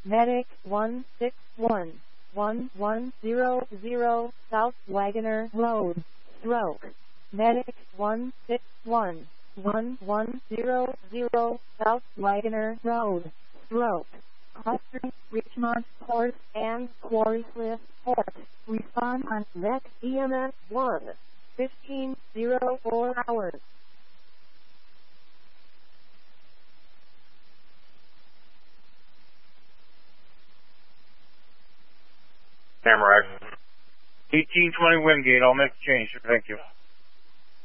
Medic 161-1100 South Wagoner Road, Stroke. Medic 161-1100 South Wagoner Road, Stroke. Cluster Richmond Port and Quarrycliff Port. Respond on Rec EMS 1, 1504 hours. Tamarack. 1820 Wingate, I'll make a change. Thank you.